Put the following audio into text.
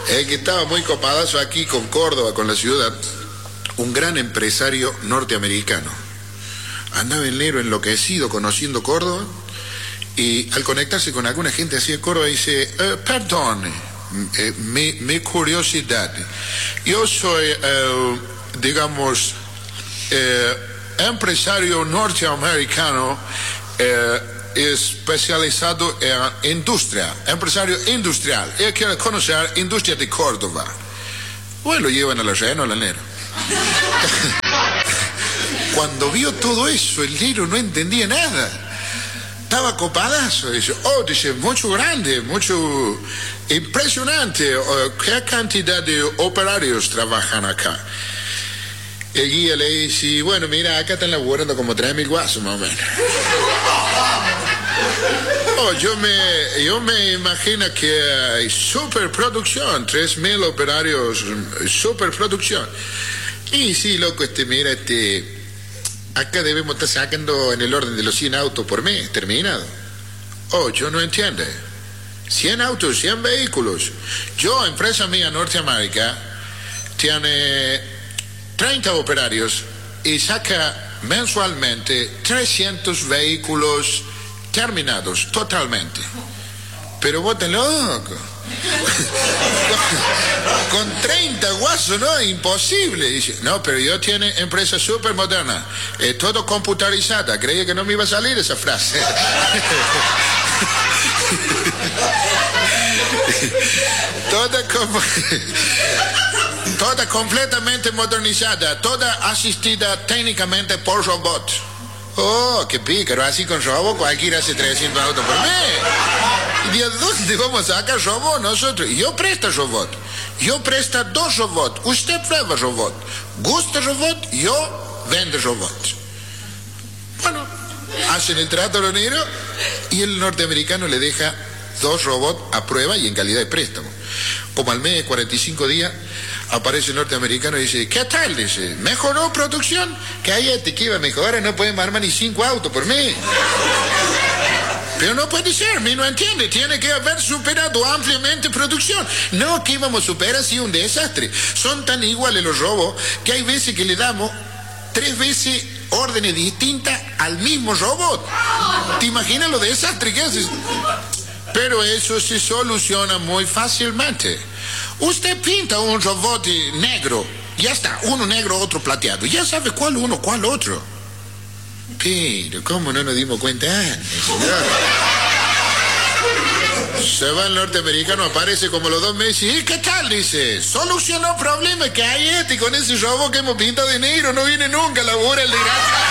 que estaba muy copadazo aquí con Córdoba, con la ciudad, un gran empresario norteamericano. Andaba el negro enloquecido conociendo Córdoba y al conectarse con alguna gente así de Córdoba dice, perdón, mi curiosidad, yo soy, digamos, empresario norteamericano especializado en industria, empresario industrial. Ella quiere conocer industria de Córdoba. Bueno, lo llevan a la reina, al negro. Cuando vio todo eso, el negro no entendía nada. Estaba copadazo. Dice, mucho grande, mucho impresionante. ¿Qué cantidad de operarios trabajan acá? El guía le dice, bueno, mira, acá están laburando como 3.000 guasos más o menos. Yo me imagino que hay superproducción, 3.000 operarios, superproducción. Y sí, loco, mira, acá debemos estar sacando en el orden de los 100 autos por mes, terminado. Yo no entiendo. 100 autos, 100 vehículos. Yo, empresa mía Norteamérica, tiene 30 operarios y saca mensualmente 300 vehículos terminados totalmente. Pero vos tenés loco. Con 30 guasos, no, imposible. Dice, no, pero yo tiene empresa súper moderna, todo computarizada. Creía que no me iba a salir esa frase. Toda completamente modernizada, toda asistida técnicamente por robot. Qué pícaro, así con robot cualquiera hace 300 autos por mes. ¿Y de dónde vamos a sacar robot nosotros? Yo presto robot, yo presto 2 robots, usted prueba robot, gusta robot, yo vendo robot. Bueno, hacen el trato los negros y el norteamericano le deja 2 robots a prueba y en calidad de préstamo. Como al mes de 45 días aparece el norteamericano y dice, ¿qué tal? Dice, ¿mejoró producción? Cállate, que iba a mejorar, no podemos armar ni 5 autos por mes. Pero no puede ser, no entiende, tiene que haber superado ampliamente producción. No, que íbamos a superar, sí, un desastre. Son tan iguales los robos que hay veces que le damos 3 veces órdenes distintas al mismo robot. ¿Te imaginas lo desastre que haces? Pero eso se soluciona muy fácilmente. Usted pinta un robot negro, ya está, uno negro, otro plateado, ya sabe cuál uno, cuál otro. Pero, ¿cómo no nos dimos cuenta antes, señor? Se va el norteamericano, aparece como los 2 meses, ¿y qué tal? Dice, solucionó problemas que hay con ese robot que hemos pintado de negro, no viene nunca a laburar el de gracia.